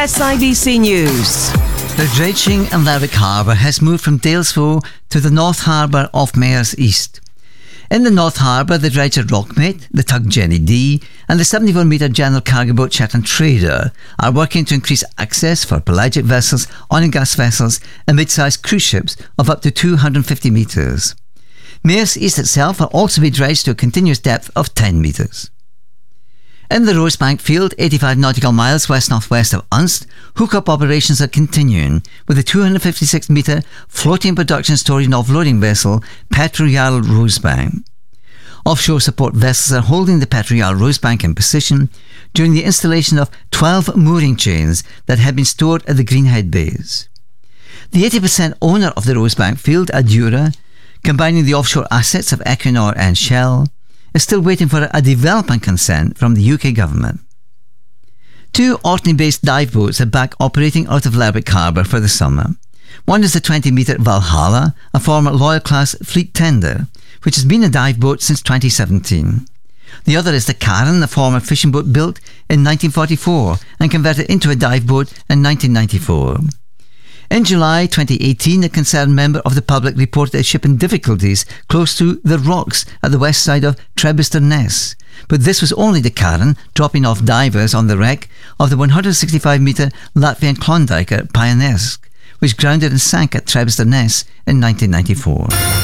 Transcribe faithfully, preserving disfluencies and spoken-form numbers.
S I B C News. The dredging in Lerwick Harbour has moved from Dalesford to the North Harbour off Mayors East. In the North Harbour, the dredger Rockmate, the tug Jenny D and the seventy-four metre general cargo boat Shetland Trader are working to increase access for pelagic vessels, oil and gas vessels and mid-sized cruise ships of up to two hundred fifty metres. Mayors East itself will also be dredged to a continuous depth of ten metres. In the Rosebank field, eighty-five nautical miles west-northwest of Unst, hookup operations are continuing with the two hundred fifty-six metre floating production storage and offloading vessel Petro-Jarl Rosebank. Offshore support vessels are holding the Petro-Jarl Rosebank in position during the installation of twelve mooring chains that had been stored at the Greenhead Bays. The eighty percent owner of the Rosebank field, Adura, combining the offshore assets of Equinor and Shell, is still waiting for a development consent from the U K government. Two Orkney-based dive boats are back operating out of Lerwick Harbour for the summer. One is the twenty metre Valhalla, a former Loyal-class fleet tender, which has been a dive boat since twenty seventeen. The other is the Karen, a former fishing boat built in nineteen forty-four and converted into a dive boat in nineteen ninety-four. In July twenty eighteen, a concerned member of the public reported a ship in difficulties close to the rocks at the west side of Trebysterness. But this was only the Karen dropping off divers on the wreck of the one hundred sixty-five metre Latvian Klondiker Pioneersk, which grounded and sank at Trebysterness in nineteen ninety-four.